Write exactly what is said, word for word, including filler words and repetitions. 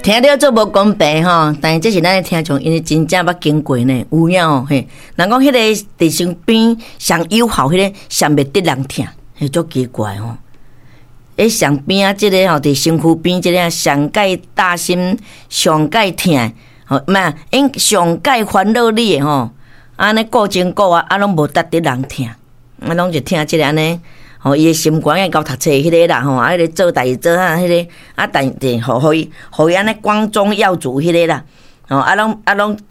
听了做无公平吼，但是这是咱的听众，因为真正捌经过呢，有影哦嘿。人讲迄个伫身边上友好，迄个上袂得人听，迄足奇怪吼。诶，上边啊，即个吼伫身躯边，即个上介担心，上介疼，吼，嘛，因上介烦恼你诶吼，安尼顾前顾啊，啊拢无得得人听，啊拢就听即个安尼。吼，伊诶心肝爱交读册迄个啦，吼，啊，迄个做代志做啊，迄个啊，但是互互伊，互伊安尼光宗耀祖迄个啦，吼，啊，拢啊拢